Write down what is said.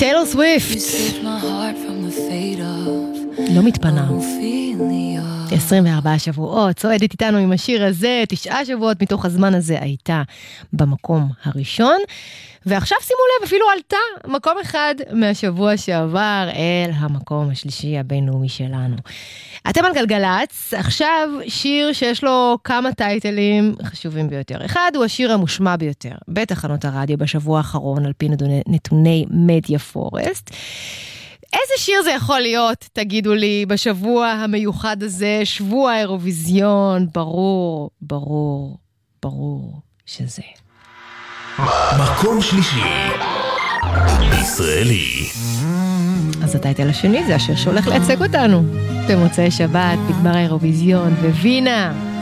טיילור סוויפט. לא מתפנה. 24 שבועות, צועדת איתנו עם השיר הזה, 9 שבועות מתוך הזמן הזה הייתה במקום הראשון, ועכשיו שימו לב, אפילו עלתה מקום אחד מהשבוע שעבר אל המקום השלישי הבינלאומי שלנו. אתם על גלגלץ, עכשיו שיר שיש לו כמה טייטלים חשובים ביותר. אחד הוא השיר המושמע ביותר בתחנות הרדיו בשבוע האחרון על פי נתוני מדיה פורסט. איזה שיר זה יכול להיות, תגידו לי, בשבוע המיוחד הזה, שבוע האירוויזיון? ברור, ברור, ברור שזה. מקום שלישי, ישראלי. אז הטייטל השני זה השיר שהולך לייצג אותנו במוצאי שבת, בגמר האירוויזיון, בווינה.